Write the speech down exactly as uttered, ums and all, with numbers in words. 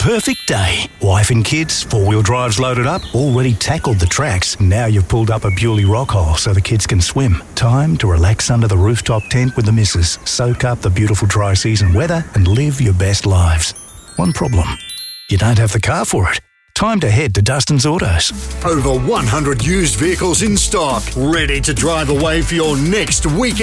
perfect day. Wife and kids, four-wheel drives loaded up, already tackled the tracks. Now you've pulled up a Bewley rock hole so the kids can swim. Time to relax under the rooftop tent with the missus, soak up the beautiful dry season weather and live your best lives. One problem. You don't have the car for it. Time to head to Dustin's Autos. Over one hundred used vehicles in stock, ready to drive away for your next weekend.